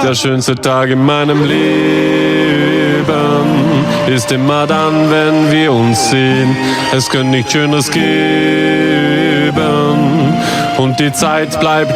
Der schönste Tag in meinem Leben ist immer dann, wenn wir uns sehen. Es könnte nichts Schöneres geben und die Zeit bleibt